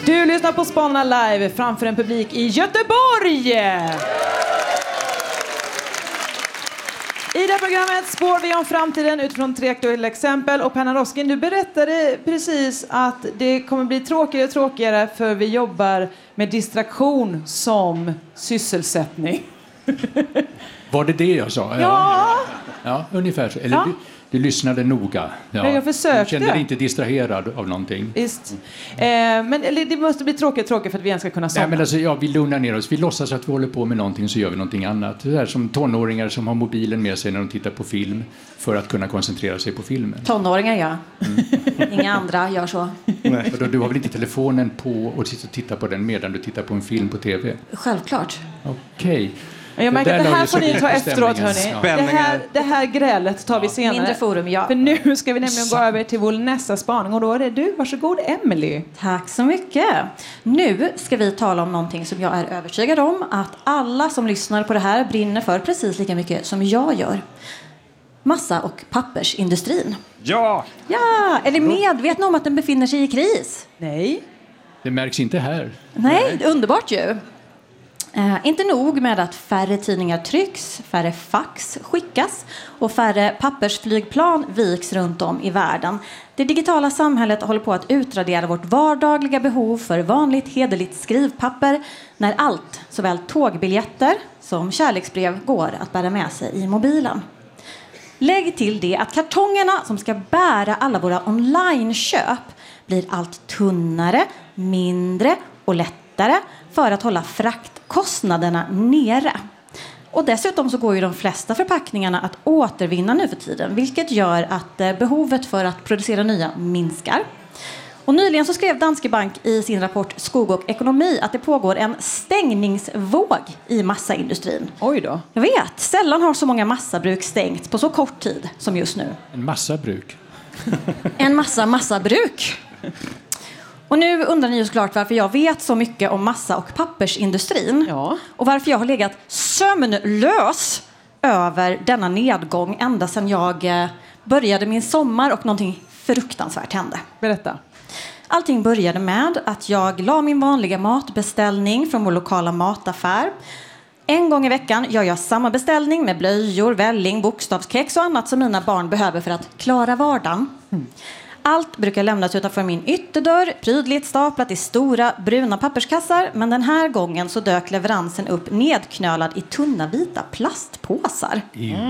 Du lyssnar på Spanarna live framför en publik i Göteborg. I det här programmet spår vi om framtiden utifrån 3 aktuella exempel. Och Penna Roskin, du berättade precis att det kommer bli tråkigare och tråkigare för vi jobbar med distraktion som sysselsättning. Var det jag sa? Ja, ungefär så. Eller du lyssnade noga. Ja. Jag försökte. Du kände dig inte distraherad av någonting. Visst. Men det måste bli tråkigt för att vi ens ska kunna somna. Nej, men alltså, vi lugnar ner oss. Vi låtsas att vi håller på med någonting, så gör vi någonting annat. Det är som tonåringar som har mobilen med sig när de tittar på film för att kunna koncentrera sig på filmen. Tonåringar, ja. Inga andra gör så. Nej. Du har väl inte telefonen på och tittar på den medan du tittar på en film på tv? Självklart. Okej. Jag märker att det här får ni ta efteråt, hörni. Det här grälet tar vi senare. Mindre forum, ja. För nu ska vi nämligen gå över till vår nästa spaning. Och då är det du. Varsågod, Emily. Tack så mycket. Nu ska vi tala om någonting som jag är övertygad om att alla som lyssnar på det här brinner för precis lika mycket som jag gör. Massa- och pappersindustrin. Ja! Ja, är ni medvetna om att den befinner sig i kris? Nej. Det märks inte här. Nej, underbart ju. Inte nog med att färre tidningar trycks, färre fax skickas och färre pappersflygplan viks runt om i världen. Det digitala samhället håller på att utradera vårt vardagliga behov för vanligt hederligt skrivpapper när allt, såväl tågbiljetter som kärleksbrev, går att bära med sig i mobilen. Lägg till det att kartongerna som ska bära alla våra online-köp blir allt tunnare, mindre och lättare för att hålla fraktkostnaderna nere. Och dessutom så går ju de flesta förpackningarna att återvinna nu för tiden, vilket gör att behovet för att producera nya minskar. Och nyligen så skrev Danske Bank i sin rapport Skog och ekonomi att det pågår en stängningsvåg i massaindustrin. Oj då. Jag vet, sällan har så många massabruk stängts på så kort tid som just nu. En massa bruk. En massabruk. Och nu undrar ni ju såklart varför jag vet så mycket om massa- och pappersindustrin. Ja. Och varför jag har legat sömnlös över denna nedgång ända sedan jag började min sommar och någonting fruktansvärt hände. Berätta. Allting började med att jag la min vanliga matbeställning från vår lokala mataffär. En gång i veckan gör jag samma beställning med blöjor, välling, bokstavskex och annat som mina barn behöver för att klara vardagen. Allt brukar lämnas utanför min ytterdörr, prydligt staplat i stora bruna papperskassar. Men den här gången så dök leveransen upp nedknölad i tunna vita plastpåsar.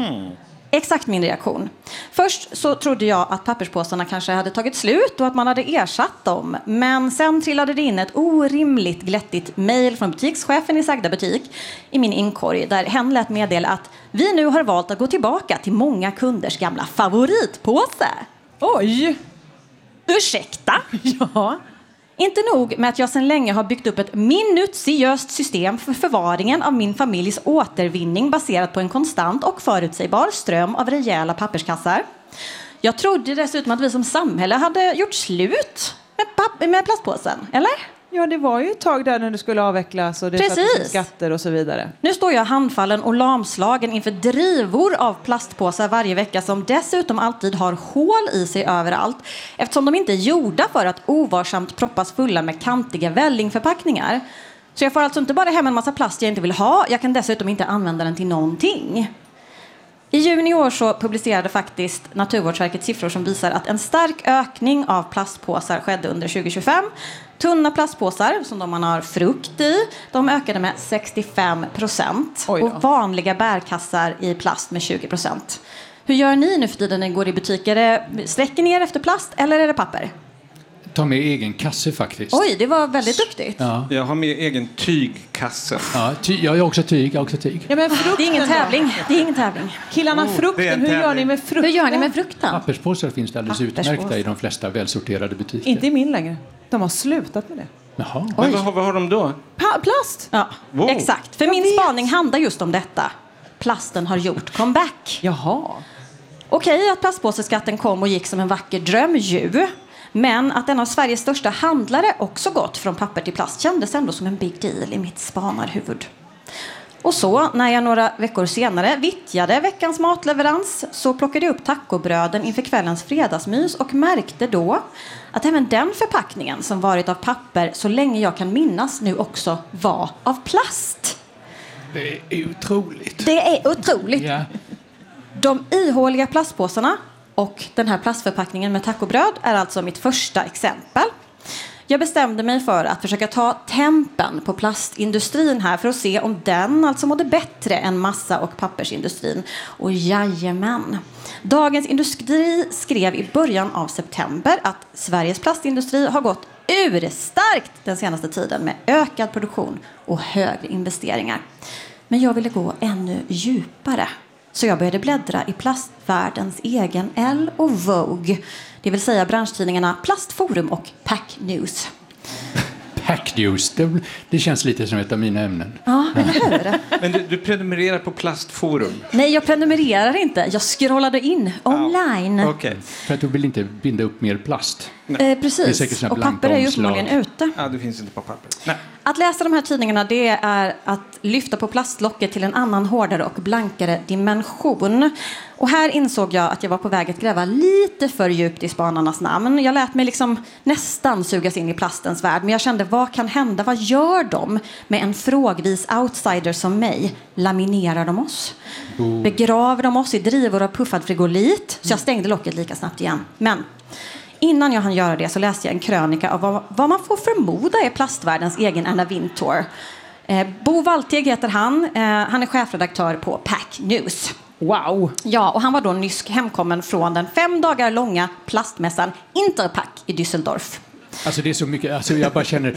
Exakt min reaktion. Först så trodde jag att papperspåsarna kanske hade tagit slut och att man hade ersatt dem. Men sen trillade det in ett orimligt glättigt mejl från butikschefen i sagda butik i min inkorg där hen lät meddela att vi nu har valt att gå tillbaka till många kunders gamla favoritpåse. Oj! Ursäkta? Ja. Inte nog med att jag sedan länge har byggt upp ett minutiöst system för förvaringen av min familjs återvinning baserat på en konstant och förutsägbar ström av rejäla papperskassar. Jag trodde dessutom att vi som samhälle hade gjort slut med plastpåsen, eller? Ja, det var ju ett tag där när du skulle avvecklas och det sattes skatter och så vidare. Nu står jag handfallen och lamslagen inför drivor av plastpåsar varje vecka som dessutom alltid har hål i sig överallt eftersom de inte är gjorda för att ovarsamt proppas fulla med kantiga vällingförpackningar. Så jag får alltså inte bara hem en massa plast jag inte vill ha, jag kan dessutom inte använda den till någonting. I juni i år så publicerade faktiskt Naturvårdsverket siffror som visar att en stark ökning av plastpåsar skedde under 2025. Tunna plastpåsar, som de man har frukt i, de ökade med 65%. Och vanliga bärkassar i plast med 20%. Hur gör ni nu för tiden när ni går i butiker? Sträcker ni er efter plast eller är det papper? Ta med egen kasse faktiskt. Oj, det var väldigt duktigt. Ja. Jag har med egen tygkasse. Ja, jag har också tyg. Ja, men det är ingen tävling. Det är ingen tävling. Killarna, frukten. Hur gör ni med frukten? Hur gör ni med frukten? Papperspåsar finns det alldeles utmärkta i de flesta välsorterade butiker. Inte i min längre. De har slutat med det. Jaha. Men vad har de då? Plast? Ja, Wow. exakt. För min spaning handlar just om detta. Plasten har gjort comeback. Jaha. Okej, att plastpåseskatten kom och gick som en vacker dröm ju. Men att en av Sveriges största handlare också gått från papper till plast kändes ändå som en big deal i mitt spanarhuvud. Och så, när jag några veckor senare vittjade veckans matleverans så plockade jag upp tacobröden inför kvällens fredagsmys och märkte då att även den förpackningen som varit av papper så länge jag kan minnas nu också var av plast. Det är otroligt. Det är otroligt. Ja. De ihåliga plastpåsarna och den här plastförpackningen med tacobröd är alltså mitt första exempel. Jag bestämde mig för att försöka ta tempen på plastindustrin här för att se om den alltså mådde bättre än massa- och pappersindustrin. Och jajamän. Dagens Industri skrev i början av september att Sveriges plastindustri har gått urstarkt den senaste tiden med ökad produktion och högre investeringar. Men jag ville gå ännu djupare. Så jag började bläddra i plastvärldens egen Elle och Vogue. Det vill säga branschtidningarna Plastforum och Pack News. Pack News, det känns lite som ett av mina ämnen. Ja, eller hur? Men du prenumererar på Plastforum? Nej, jag prenumererar inte. Jag scrollade in online. Okej. För att du vill inte binda upp mer plast. Det är Precis. säkert såna Och blanka papper är ju omslag. uppenbarligen ute. Ja, det finns inte på papper. Nej. Att läsa de här tidningarna, det är att lyfta på plastlocket till en annan hårdare och blankare dimension. Och här insåg jag att jag var på väg att gräva lite för djupt i spanarnas namn. Jag lät mig liksom nästan sugas in i plastens värld. Men jag kände, vad kan hända? Vad gör de med en frågvis outsider som mig? Laminerar de oss? Begraver de oss i drivor av puffad frigolit? Så jag stängde locket lika snabbt igen. Men innan jag hann göra det så läste jag en krönika av vad man får förmoda är plastvärldens egen Anna Wintour. Bo Valteg heter han. Han är chefredaktör på Pack News. Wow! Ja, och han var då nyss hemkommen från den 5 dagar långa plastmässan Interpack i Düsseldorf. Alltså det är så mycket, alltså jag bara känner,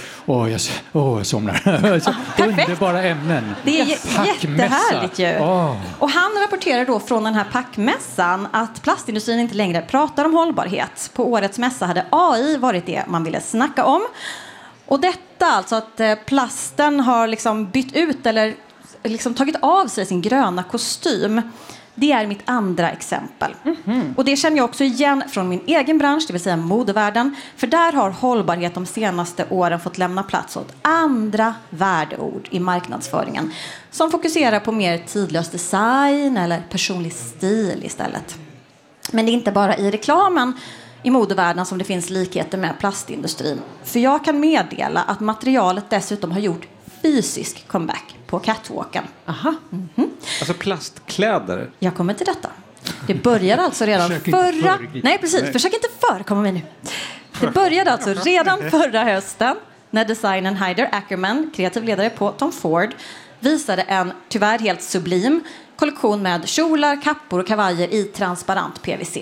jag somnar. Underbara ämnen. Det är Packmässa. jättehärligt ju. Och han rapporterar då från den här packmässan att plastindustrin inte längre pratar om hållbarhet. På årets mässa hade AI varit det man ville snacka om. Och detta alltså att plasten har liksom bytt ut eller liksom tagit av sig sin gröna kostym. Det är mitt andra exempel. Och det känner jag också igen från min egen bransch, det vill säga modevärlden. För där har hållbarhet de senaste åren fått lämna plats åt andra värdeord i marknadsföringen. Som fokuserar på mer tidlös design eller personlig stil istället. Men det är inte bara i reklamen i modevärlden som det finns likheter med plastindustrin. För jag kan meddela att materialet dessutom har gjort fysisk comeback på catwalken. Aha. Alltså plastkläder. Jag kommer till detta. Det började alltså redan förra... Nej, precis. Försök inte förekomma mig nu. Det började alltså redan förra hösten när designern Heider Ackerman, kreativ ledare på Tom Ford, visade en tyvärr helt sublim kollektion med kjolar, kappor och kavajer i transparent PVC.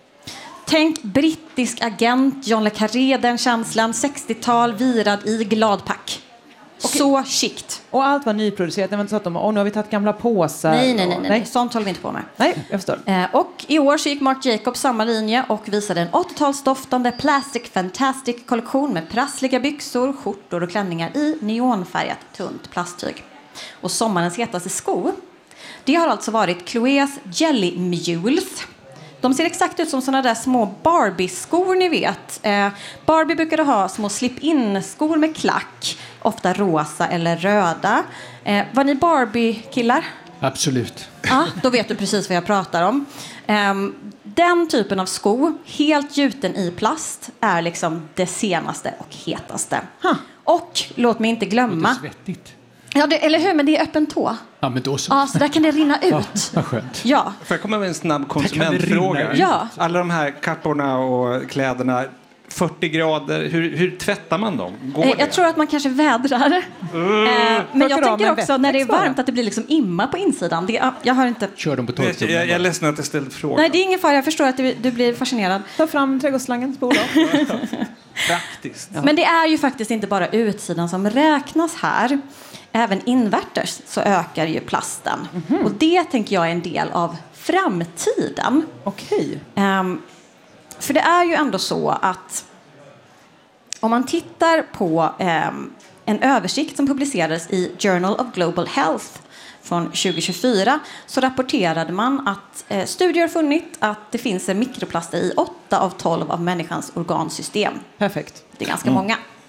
Tänk brittisk agent, John le Carré, den känslan, 60-tal, virad i gladpack. Så chict. Och allt var nyproducerat. Det var inte så att de nu har vi tagit gamla påsar. Nej. Sånt håller vi inte på med. Nej, jag förstår. Och i år så gick Marc Jacobs samma linje och visade en 80-talsdoftande Plastic Fantastic-kollektion med prassliga byxor, skjortor och klänningar i neonfärgat tunt plasttyg. Och sommarens hetaste sko, det har alltså varit Chloés Jelly Mules. De ser exakt ut som såna där små Barbie-skor ni vet. Barbie brukade ha små slip-in-skor med klack. Ofta rosa eller röda. Var ni Barbie-killar? Absolut. Ja, då vet du precis vad jag pratar om. Den typen av sko, helt gjuten i plast, är liksom det senaste och hetaste. Och låt mig inte glömma... Det är svettigt. Ja, eller hur? Men det är öppen tå. Ja, men då så. Ja, så där kan det rinna ut. Vad skönt. Ja. Får jag komma med en snabb Där kan det konsumentfråga? rinna ut. Ja. Alla de här kapporna och kläderna, 40 grader, hur tvättar man dem? Går det? Jag tror att man kanske vädrar. Men jag tänker också när det är bara. varmt att det blir liksom imma på insidan. Jag har inte... Kör dem på Jag torktumlaren. är ledsen att jag ställde frågan. Nej, det är ingen fara. Jag förstår att du blir fascinerad. Ta fram trädgårdsslangen, spola. Praktiskt. Men det är ju faktiskt inte bara utsidan som räknas här. Även invärtes så ökar ju plasten. Och det tänker jag är en del av framtiden. Okej. För det är ju ändå så att om man tittar på en översikt som publicerades i Journal of Global Health från 2024 så rapporterade man att studier har funnit att det finns mikroplaster i 8 av 12 av människans organsystem. Perfekt. Det är ganska många.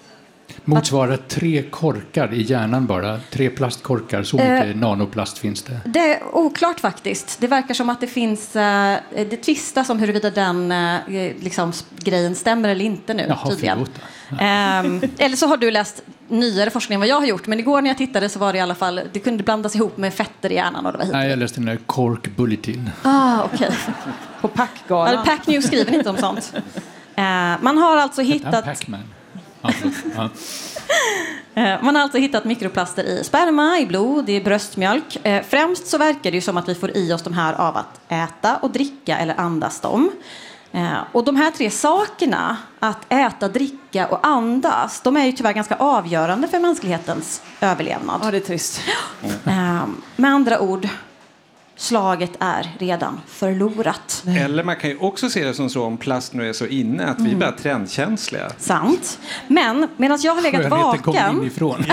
Motsvarar 3 korkar i hjärnan bara. 3 plastkorkar, så mycket nanoplast finns det. Det är oklart faktiskt. Det verkar som att det finns... det tvistas om huruvida den grejen stämmer eller inte nu. Jaha, tydligen. förlåt. Eller så har du läst nyare forskning än vad jag har gjort. Men igår när jag tittade så var det i alla fall... Det kunde blandas ihop med fetter i hjärnan och det var hit. Nej, jag läste den där Cork Bulletin. Okej. På Packgalan. Ja, Pack News skriver inte om sånt. Man har alltså hittat... Pac-Man. Ja. Man har alltså hittat mikroplaster i sperma, i blod, i bröstmjölk. Främst så verkar det ju som att vi får i oss de här av att äta och dricka eller andas dem. Och de här 3 sakerna, att äta, dricka och andas, de är ju tyvärr ganska avgörande för mänsklighetens överlevnad. Ja, det är trist. Med andra ord, slaget är redan förlorat. Eller man kan ju också se det som så, om plast nu är så inne, att vi är bara trendkänsliga. Sant. Men medan jag har legat vaken...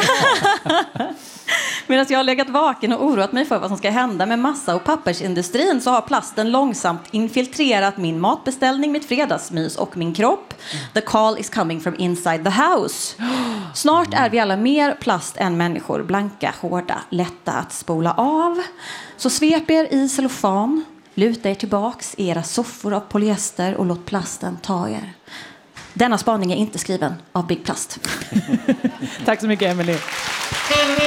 Medan jag har legat vaken och oroat mig för vad som ska hända med massa- och pappersindustrin, så har plasten långsamt infiltrerat min matbeställning, mitt fredagsmys och min kropp. The call is coming from inside the house. Snart är vi alla mer plast än människor. Blanka, hårda, lätta att spola av. Så svep er i cellofan, luta er tillbaks i era soffor av polyester och låt plasten ta er. Denna spaning är inte skriven av Big Plast. Tack så mycket, Emily.